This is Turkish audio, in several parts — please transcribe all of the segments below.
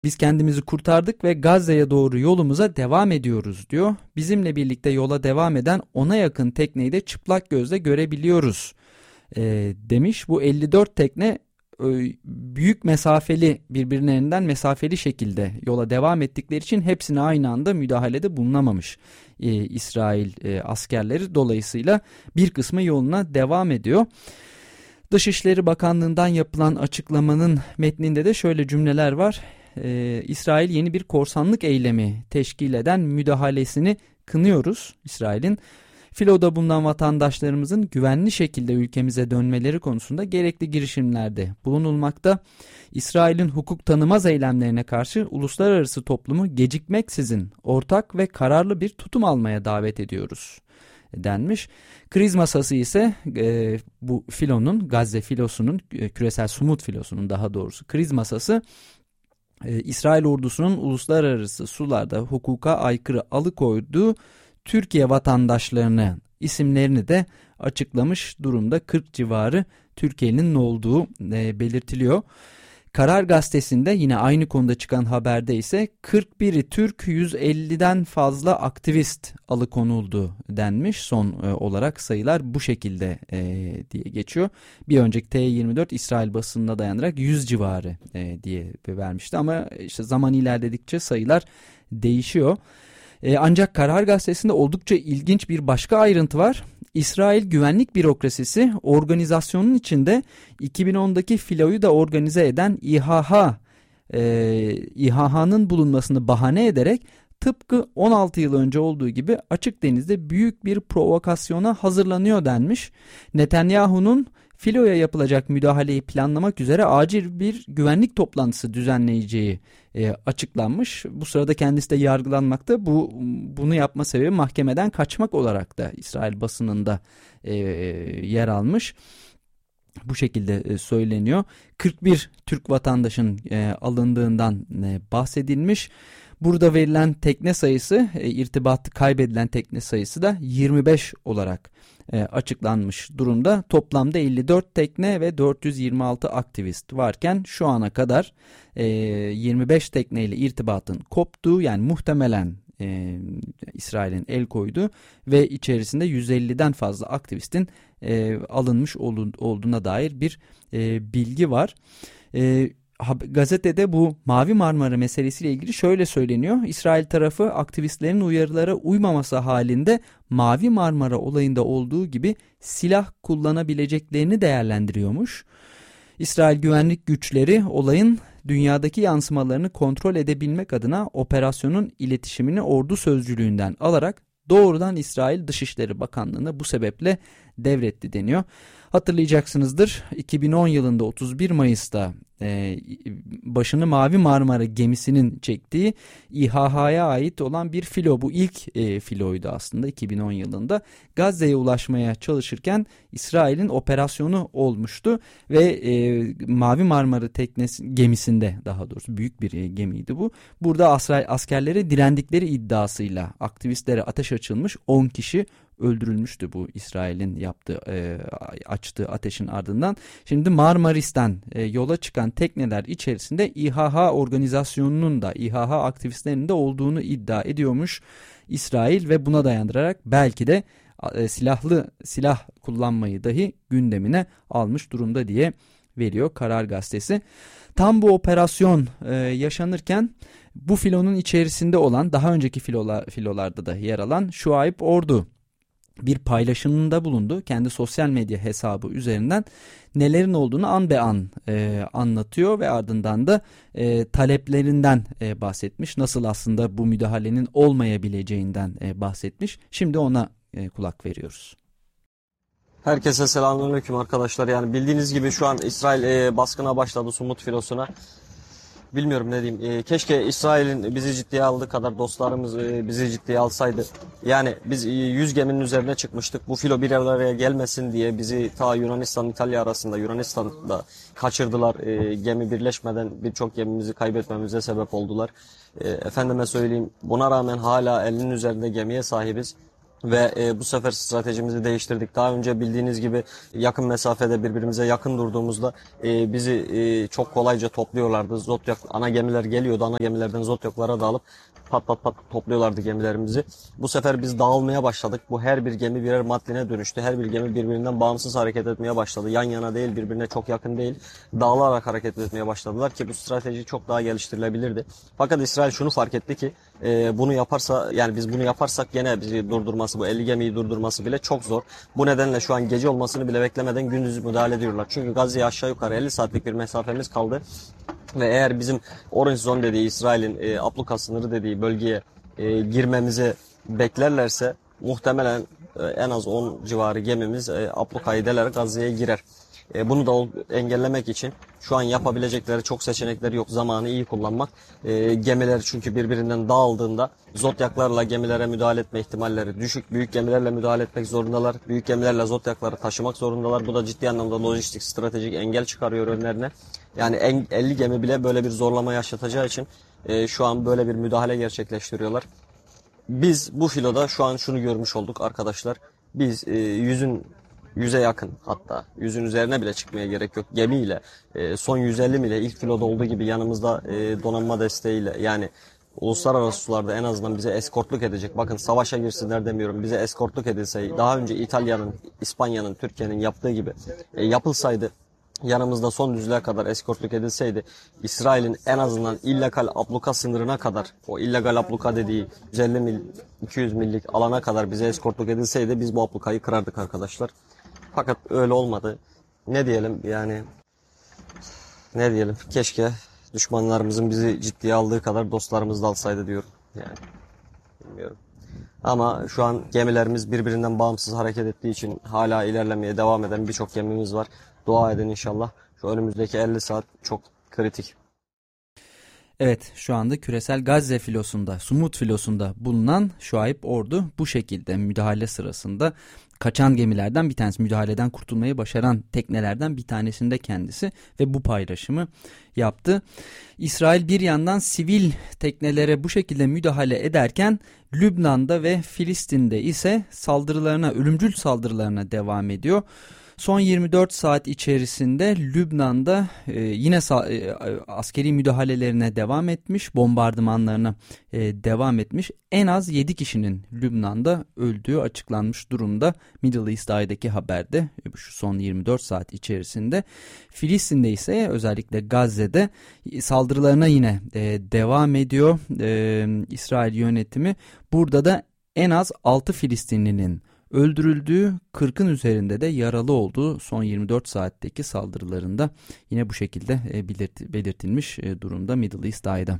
Biz kendimizi kurtardık ve Gazze'ye doğru yolumuza devam ediyoruz diyor. Bizimle birlikte yola devam eden 10'a yakın tekneyi de çıplak gözle görebiliyoruz demiş. Bu 54 tekne büyük mesafeli, birbirlerinden mesafeli şekilde yola devam ettikleri için hepsine aynı anda müdahalede bulunamamış İsrail askerleri. Dolayısıyla bir kısmı yoluna devam ediyor. Dışişleri Bakanlığı'ndan yapılan açıklamanın metninde de şöyle cümleler var. İsrail yeni bir korsanlık eylemi teşkil eden müdahalesini kınıyoruz. İsrail'in filoda bulunan vatandaşlarımızın güvenli şekilde ülkemize dönmeleri konusunda gerekli girişimlerde bulunulmakta. İsrail'in hukuk tanımaz eylemlerine karşı uluslararası toplumu gecikmeksizin ortak ve kararlı bir tutum almaya davet ediyoruz denmiş. Kriz masası ise bu filonun, Gazze filosunun, küresel sumut filosunun daha doğrusu kriz masası İsrail ordusunun uluslararası sularda hukuka aykırı alıkoyduğu Türkiye vatandaşlarının isimlerini de açıklamış durumda. 40 civarı Türkiye'nin olduğu belirtiliyor. Karar Gazetesi'nde yine aynı konuda çıkan haberde ise 41'i Türk, 150'den fazla aktivist alıkonuldu denmiş. Son olarak sayılar bu şekilde diye geçiyor. Bir önceki T24 İsrail basınına dayanarak 100 civarı diye vermişti ama işte zaman ilerledikçe sayılar değişiyor. Ancak Karar Gazetesi'nde oldukça ilginç bir başka ayrıntı var. İsrail güvenlik bürokrasisi organizasyonun içinde 2010'daki filoyu da organize eden İHH'nın bulunmasını bahane ederek tıpkı 16 yıl önce olduğu gibi açık denizde büyük bir provokasyona hazırlanıyor denmiş. Netanyahu'nun filoya yapılacak müdahaleyi planlamak üzere acil bir güvenlik toplantısı düzenleyeceği açıklanmış. Bu sırada kendisi de yargılanmakta. Bunu yapma sebebi mahkemeden kaçmak olarak da İsrail basınında yer almış. Bu şekilde söyleniyor. 41 Türk vatandaşın alındığından bahsedilmiş. Burada verilen tekne sayısı, irtibatı kaybedilen tekne sayısı da 25 olarak açıklanmış durumda. Toplamda 54 tekne ve 426 aktivist varken şu ana kadar 25 tekneyle irtibatın koptuğu, yani muhtemelen İsrail'in el koyduğu ve içerisinde 150'den fazla aktivistin alınmış olduğuna dair bir bilgi var. Gazetede bu Mavi Marmara meselesiyle ilgili şöyle söyleniyor. İsrail tarafı aktivistlerin uyarılara uymaması halinde Mavi Marmara olayında olduğu gibi silah kullanabileceklerini değerlendiriyormuş. İsrail güvenlik güçleri olayın dünyadaki yansımalarını kontrol edebilmek adına operasyonun iletişimini ordu sözcülüğünden alarak doğrudan İsrail Dışişleri Bakanlığı'na bu sebeple devretti deniyor. Hatırlayacaksınızdır, 2010 yılında 31 Mayıs'ta başını Mavi Marmara gemisinin çektiği İHH'ya ait olan bir filo, bu ilk filoydu aslında 2010 yılında. Gazze'ye ulaşmaya çalışırken İsrail'in operasyonu olmuştu ve Mavi Marmara gemisinde, daha doğrusu büyük bir gemiydi bu. Burada askerlere direndikleri iddiasıyla aktivistlere ateş açılmış, 10 kişi öldürülmüştü bu İsrail'in açtığı ateşin ardından. Şimdi Marmaris'ten yola çıkan tekneler içerisinde İHH organizasyonunun da, İHH aktivistlerinin de olduğunu iddia ediyormuş İsrail ve buna dayandırarak belki de silah kullanmayı dahi gündemine almış durumda diye veriyor Karar Gazetesi. Tam bu operasyon yaşanırken bu filonun içerisinde olan, daha önceki filolarda da yer alan Şuayb Ordu bir paylaşımında bulundu. Kendi sosyal medya hesabı üzerinden nelerin olduğunu an be an anlatıyor ve ardından da taleplerinden bahsetmiş. Nasıl aslında bu müdahalenin olmayabileceğinden bahsetmiş. Şimdi ona kulak veriyoruz. Herkese selamünaleyküm arkadaşlar. Yani bildiğiniz gibi şu an İsrail baskına başladı Sumut filosuna. Bilmiyorum ne diyeyim. Keşke İsrail'in bizi ciddiye aldığı kadar dostlarımız bizi ciddiye alsaydı. Yani biz 100 geminin üzerine çıkmıştık. Bu filo bir araya gelmesin diye bizi ta Yunanistan İtalya arasında, Yunanistan'da kaçırdılar. Gemi birleşmeden birçok gemimizi kaybetmemize sebep oldular. Efendime söyleyeyim, buna rağmen hala elinin üzerinde gemiye sahibiz. Ve bu sefer stratejimizi değiştirdik. Daha önce bildiğiniz gibi yakın mesafede birbirimize yakın durduğumuzda bizi çok kolayca topluyorlardı. Zodyak ana gemiler geliyordu. Ana gemilerden Zodyaklara dağılıp pat pat pat topluyorlardı gemilerimizi. Bu sefer biz dağılmaya başladık. Bu her bir gemi birer Matlin'e dönüştü. Her bir gemi birbirinden bağımsız hareket etmeye başladı. Yan yana değil, birbirine çok yakın değil. Dağılarak hareket etmeye başladılar ki bu strateji çok daha geliştirilebilirdi. Fakat İsrail şunu fark etti ki bunu yaparsa, yani biz bunu yaparsak gene bizi durdurması, bu 50 gemiyi durdurması bile çok zor. Bu nedenle şu an gece olmasını bile beklemeden gündüz müdahale ediyorlar. Çünkü Gazze'ye aşağı yukarı 50 saatlik bir mesafemiz kaldı. Ve eğer bizim Orange Zone dediği, İsrail'in abluka sınırı dediği bölgeye girmemizi beklerlerse muhtemelen en az 10 civarı gemimiz ablukayı delerek Gazze'ye girer. Bunu da engellemek için şu an yapabilecekleri çok seçenekleri yok. Zamanı iyi kullanmak. Gemiler çünkü birbirinden dağıldığında Zodyaklarla gemilere müdahale etme ihtimalleri düşük. Büyük gemilerle müdahale etmek zorundalar. Büyük gemilerle Zodyakları taşımak zorundalar. Bu da ciddi anlamda lojistik, stratejik engel çıkarıyor önlerine. Yani 50 gemi bile böyle bir zorlama yaşatacağı için şu an böyle bir müdahale gerçekleştiriyorlar. Biz bu filoda şu an şunu görmüş olduk arkadaşlar. Biz yüze yakın, hatta yüzün üzerine bile çıkmaya gerek yok. Gemiyle son 150 mile ilk filoda olduğu gibi yanımızda donanma desteğiyle, yani uluslararası sularda en azından bize eskortluk edecek. Bakın savaşa girsinler demiyorum. Bize eskortluk edilse, daha önce İtalya'nın, İspanya'nın, Türkiye'nin yaptığı gibi yapılsaydı, yanımızda son düzlüğe kadar eskortluk edilseydi, İsrail'in en azından illegal abluka sınırına kadar, o illegal abluka dediği 150 mil, 200 millik alana kadar bize eskortluk edilseydi biz bu ablukayı kırardık arkadaşlar. Fakat öyle olmadı. Ne diyelim yani, ne diyelim, keşke düşmanlarımızın bizi ciddiye aldığı kadar dostlarımız da alsaydı diyorum. Yani bilmiyorum. Ama şu an gemilerimiz birbirinden bağımsız hareket ettiği için hala ilerlemeye devam eden birçok gemimiz var. Dua edin inşallah. Şu önümüzdeki 50 saat çok kritik. Evet, şu anda küresel Gazze filosunda, Sumut filosunda bulunan Şuayb Ordu bu şekilde müdahale sırasında kaçan gemilerden bir tanesi, müdahaleden kurtulmayı başaran teknelerden bir tanesinde kendisi ve bu paylaşımı yaptı. İsrail bir yandan sivil teknelere bu şekilde müdahale ederken Lübnan'da ve Filistin'de ise saldırılarına, ölümcül saldırılarına devam ediyor. Son 24 saat içerisinde Lübnan'da yine askeri müdahalelerine devam etmiş, bombardımanlarına devam etmiş. En az 7 kişinin Lübnan'da öldüğü açıklanmış durumda. Middle East Eye'deki haberde şu son 24 saat içerisinde. Filistin'de ise özellikle Gazze'de saldırılarına yine devam ediyor İsrail yönetimi. Burada da en az 6 Filistinlinin öldürüldüğü, 40'ın üzerinde de yaralı olduğu son 24 saatteki saldırılarında yine bu şekilde belirtilmiş durumda Middle East Eye'da.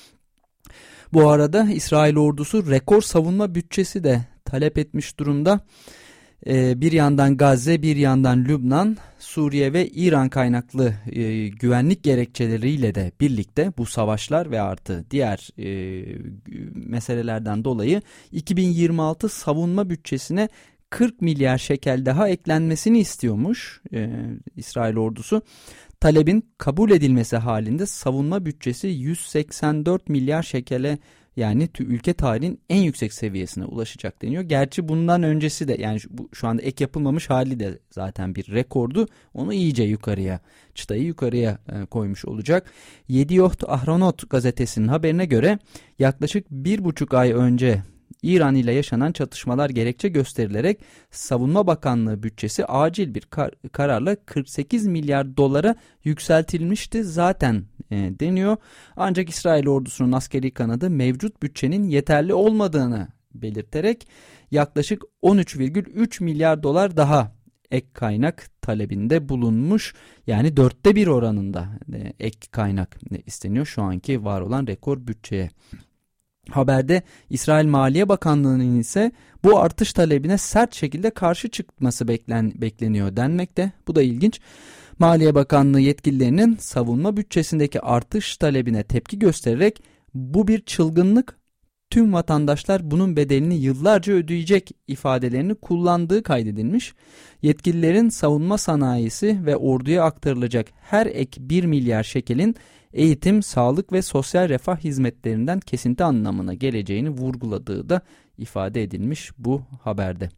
Bu arada İsrail ordusu rekor savunma bütçesi de talep etmiş durumda. Bir yandan Gazze, bir yandan Lübnan, Suriye ve İran kaynaklı güvenlik gerekçeleriyle de birlikte bu savaşlar ve artı diğer meselelerden dolayı 2026 savunma bütçesine 40 milyar şekel daha eklenmesini istiyormuş İsrail ordusu. Talebin kabul edilmesi halinde savunma bütçesi 184 milyar şekele, yani ülke tarihinin en yüksek seviyesine ulaşacak deniyor. Gerçi bundan öncesi de, yani şu anda ek yapılmamış hali de zaten bir rekordu. Onu iyice yukarıya, çıtayı yukarıya koymuş olacak. Yediot Ahronot gazetesinin haberine göre yaklaşık 1,5 ay önce İran ile yaşanan çatışmalar gerekçe gösterilerek Savunma Bakanlığı bütçesi acil bir kararla 48 milyar dolara yükseltilmişti zaten deniyor. Ancak İsrail ordusunun askeri kanadı mevcut bütçenin yeterli olmadığını belirterek yaklaşık 13,3 milyar dolar daha ek kaynak talebinde bulunmuş. Yani 1/4 oranında ek kaynak isteniyor şu anki var olan rekor bütçeye. Haberde İsrail Maliye Bakanlığı'nın ise bu artış talebine sert şekilde karşı çıkması bekleniyor denmekte. Bu da ilginç. Maliye Bakanlığı yetkililerinin savunma bütçesindeki artış talebine tepki göstererek bu bir çılgınlık, tüm vatandaşlar bunun bedelini yıllarca ödeyecek ifadelerini kullandığı kaydedilmiş. Yetkililerin savunma sanayisi ve orduya aktarılacak her ek 1 milyar şekelin eğitim, sağlık ve sosyal refah hizmetlerinden kesinti anlamına geleceğini vurguladığı da ifade edilmiş bu haberde.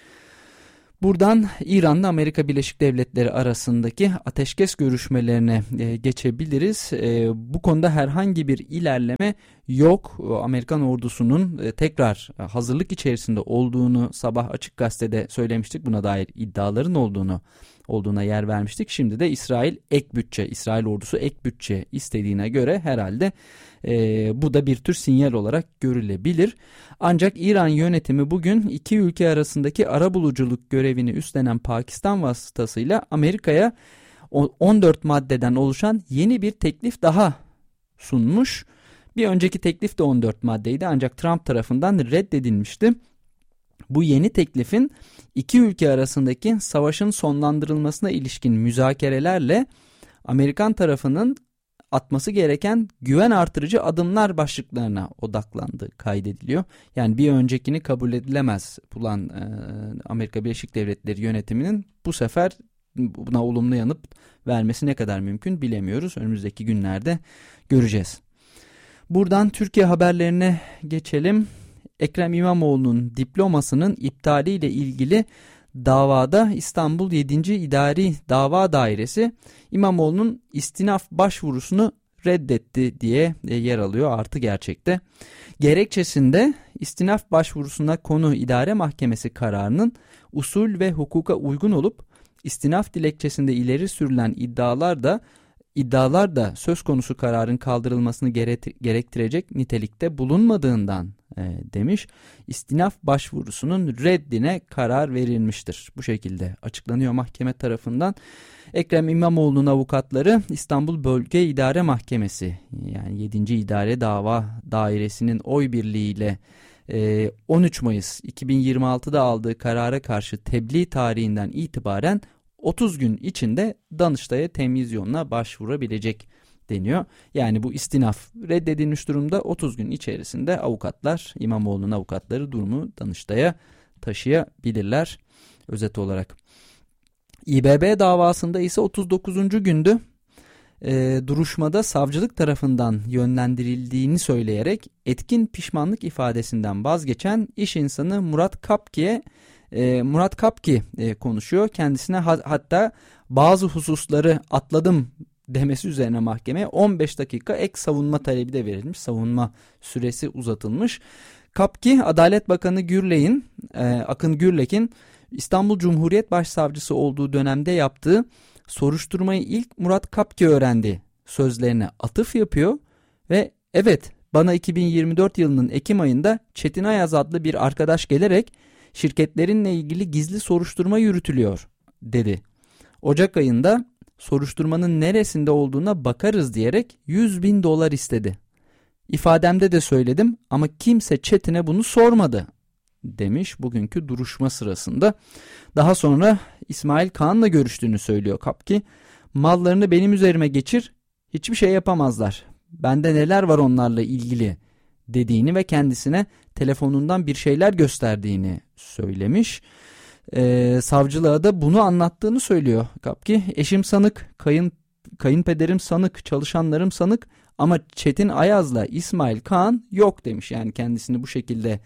Buradan İran'la Amerika Birleşik Devletleri arasındaki ateşkes görüşmelerine geçebiliriz. Bu konuda herhangi bir ilerleme yok. Amerikan ordusunun tekrar hazırlık içerisinde olduğunu sabah Açık Gazete'de söylemiştik. Buna dair iddiaların olduğuna yer vermiştik. Şimdi de İsrail ordusu ek bütçe istediğine göre herhalde bu da bir tür sinyal olarak görülebilir. Ancak İran yönetimi bugün iki ülke arasındaki arabuluculuk görevini üstlenen Pakistan vasıtasıyla Amerika'ya 14 maddeden oluşan yeni bir teklif daha sunmuş. Bir önceki teklif de 14 maddeydi ancak Trump tarafından reddedilmişti. Bu yeni teklifin iki ülke arasındaki savaşın sonlandırılmasına ilişkin müzakerelerle Amerikan tarafının atması gereken güven artırıcı adımlar başlıklarına odaklandığı kaydediliyor. Yani bir öncekini kabul edilemez bulan Amerika Birleşik Devletleri yönetiminin bu sefer buna olumlu yanıt vermesi ne kadar mümkün bilemiyoruz. Önümüzdeki günlerde göreceğiz. Buradan Türkiye haberlerine geçelim. Ekrem İmamoğlu'nun diplomasının iptaliyle ilgili davada İstanbul 7. İdari Dava Dairesi İmamoğlu'nun istinaf başvurusunu reddetti diye yer alıyor artı gerçekte. Gerekçesinde istinaf başvurusuna konu idare mahkemesi kararının usul ve hukuka uygun olup istinaf dilekçesinde ileri sürülen iddialar da söz konusu kararın kaldırılmasını gerektirecek nitelikte bulunmadığından demiş. İstinaf başvurusunun reddine karar verilmiştir. Bu şekilde açıklanıyor mahkeme tarafından. Ekrem İmamoğlu'nun avukatları İstanbul Bölge İdare Mahkemesi yani 7. İdare Dava Dairesi'nin oy birliğiyle 13 Mayıs 2026'da aldığı karara karşı tebliğ tarihinden itibaren 30 gün içinde Danıştay'a temyiz yoluna başvurabilecek deniyor. Yani bu istinaf reddedilmiş durumda 30 gün içerisinde İmamoğlu'nun avukatları durumu Danıştay'a taşıyabilirler özet olarak. İBB davasında ise 39. gündü. Duruşmada savcılık tarafından yönlendirildiğini söyleyerek etkin pişmanlık ifadesinden vazgeçen iş insanı Murat Kapki konuşuyor. Kendisine hatta bazı hususları atladım demesi üzerine mahkemeye 15 dakika ek savunma talebi de verilmiş. Savunma süresi uzatılmış. Kapki, Adalet Bakanı Akın Gürlek'in İstanbul Cumhuriyet Başsavcısı olduğu dönemde yaptığı soruşturmayı ilk Murat Kapki öğrendi sözlerine atıf yapıyor ve evet bana 2024 yılının Ekim ayında Çetin Ayaz adlı bir arkadaş gelerek şirketlerinle ilgili gizli soruşturma yürütülüyor dedi. Ocak ayında soruşturmanın neresinde olduğuna bakarız diyerek 100.000 dolar istedi. İfademde de söyledim ama kimse Çetin'e bunu sormadı demiş bugünkü duruşma sırasında. Daha sonra İsmail Kağan'la görüştüğünü söylüyor Kapki. Mallarını benim üzerime geçir, hiçbir şey yapamazlar. Bende neler var onlarla ilgili dediğini ve kendisine telefonundan bir şeyler gösterdiğini söylemiş. Savcılığa da bunu anlattığını söylüyor Kapki. Eşim sanık, kayınpederim sanık, çalışanlarım sanık ama Çetin Ayaz'la İsmail Kağan yok demiş. Yani kendisini bu şekilde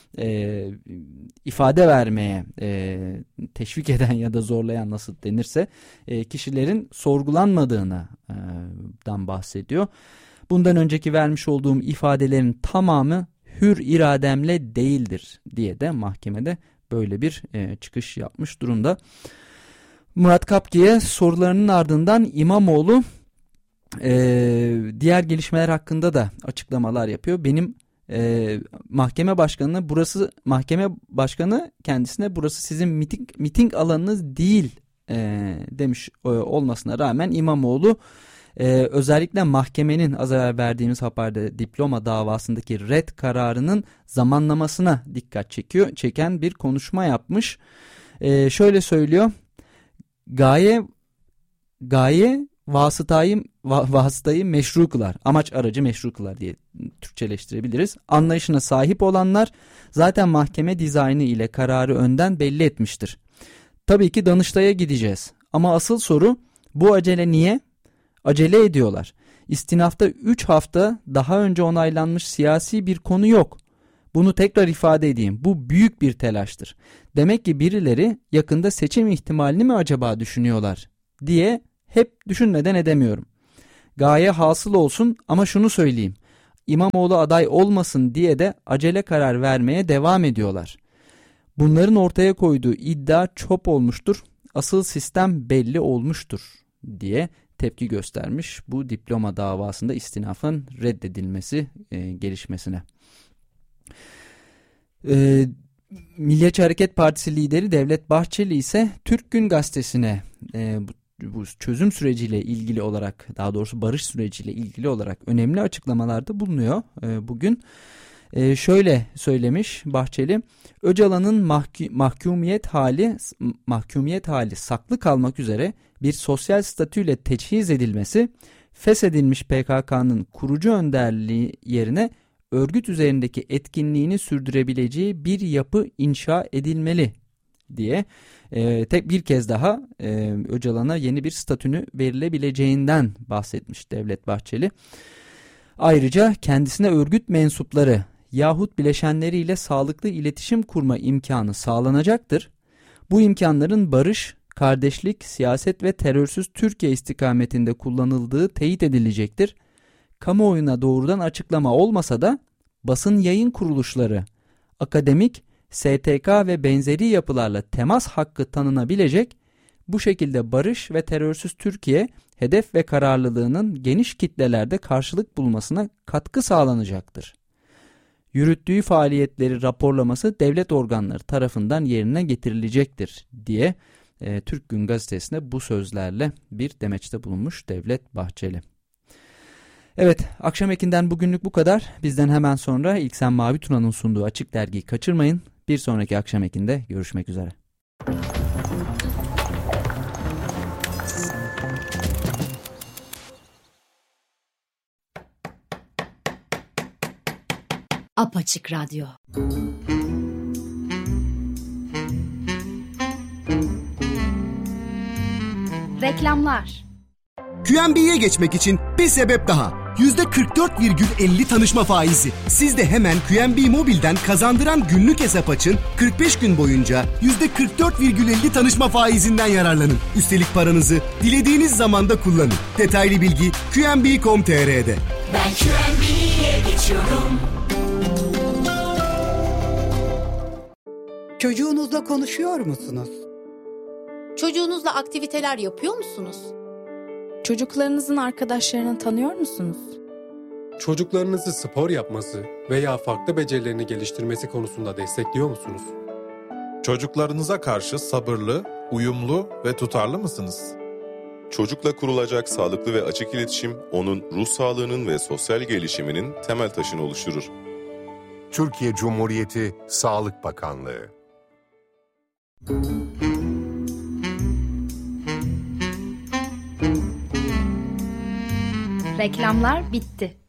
ifade vermeye teşvik eden ya da zorlayan nasıl denirse kişilerin sorgulanmadığından bahsediyor. Bundan önceki vermiş olduğum ifadelerin tamamı hür irademle değildir diye de mahkemede böyle bir çıkış yapmış durumda. Murat Kapki'ye sorularının ardından İmamoğlu diğer gelişmeler hakkında da açıklamalar yapıyor. Benim mahkeme başkanı kendisine burası sizin miting alanınız değil demiş olmasına rağmen İmamoğlu özellikle mahkemenin az evvel verdiğimiz haberde diploma davasındaki red kararının zamanlamasına dikkat çeken bir konuşma yapmış. Şöyle söylüyor. Gaye vasıtayı meşru kılar. Amaç aracı meşru kılar diye Türkçeleştirebiliriz. Anlayışına sahip olanlar zaten mahkeme dizaynı ile kararı önden belli etmiştir. Tabii ki Danıştay'a gideceğiz. Ama asıl soru bu acele niye? Acele ediyorlar. İstinafta 3 hafta daha önce onaylanmış siyasi bir konu yok. Bunu tekrar ifade edeyim. Bu büyük bir telaştır. Demek ki birileri yakında seçim ihtimalini mi acaba düşünüyorlar diye hep düşünmeden edemiyorum. Gaye hasıl olsun ama şunu söyleyeyim. İmamoğlu aday olmasın diye de acele karar vermeye devam ediyorlar. Bunların ortaya koyduğu iddia çöp olmuştur. Asıl sistem belli olmuştur diye tepki göstermiş bu diploma davasında istinafın reddedilmesi gelişmesine. Milliyetçi Hareket Partisi lideri Devlet Bahçeli ise Türk Gün Gazetesi'ne bu çözüm süreciyle ilgili olarak, daha doğrusu barış süreciyle ilgili olarak önemli açıklamalarda bulunuyor bugün. Şöyle söylemiş Bahçeli, Öcalan'ın mahkumiyet hali saklı kalmak üzere bir sosyal statüyle teçhiz edilmesi, feshedilmiş PKK'nın kurucu önderliği yerine örgüt üzerindeki etkinliğini sürdürebileceği bir yapı inşa edilmeli diye bir kez daha Öcalan'a yeni bir statünü verilebileceğinden bahsetmiş Devlet Bahçeli. Ayrıca kendisine örgüt mensupları yahut bileşenleriyle sağlıklı iletişim kurma imkanı sağlanacaktır. Bu imkanların barış, kardeşlik, siyaset ve terörsüz Türkiye istikametinde kullanıldığı teyit edilecektir. Kamuoyuna doğrudan açıklama olmasa da basın yayın kuruluşları, akademik, STK ve benzeri yapılarla temas hakkı tanınabilecek, bu şekilde barış ve terörsüz Türkiye hedef ve kararlılığının geniş kitlelerde karşılık bulmasına katkı sağlanacaktır. Yürüttüğü faaliyetleri raporlaması devlet organları tarafından yerine getirilecektir diye Türk Gün Gazetesi'ne bu sözlerle bir demeçte bulunmuş Devlet Bahçeli. Evet, Akşam Ekin'den bugünlük bu kadar. Bizden hemen sonra İlksen Mavi Tuna'nın sunduğu Açık Dergi'yi kaçırmayın. Bir sonraki Akşam Ekin'de görüşmek üzere. Apaçık Radyo. Reklamlar. QNB'ye geçmek için bir sebep daha. %44,50 tanışma faizi. Siz de hemen QNB Mobil'den kazandıran günlük hesap açın. 45 gün boyunca %44,50 tanışma faizinden yararlanın. Üstelik paranızı dilediğiniz zamanda kullanın. Detaylı bilgi qnb.com.tr'de. Ben QNB'ye geçiyorum. Çocuğunuzla konuşuyor musunuz? Çocuğunuzla aktiviteler yapıyor musunuz? Çocuklarınızın arkadaşlarını tanıyor musunuz? Çocuklarınızı spor yapması veya farklı becerilerini geliştirmesi konusunda destekliyor musunuz? Çocuklarınıza karşı sabırlı, uyumlu ve tutarlı mısınız? Çocukla kurulacak sağlıklı ve açık iletişim, onun ruh sağlığının ve sosyal gelişiminin temel taşını oluşturur. Türkiye Cumhuriyeti Sağlık Bakanlığı. Reklamlar bitti.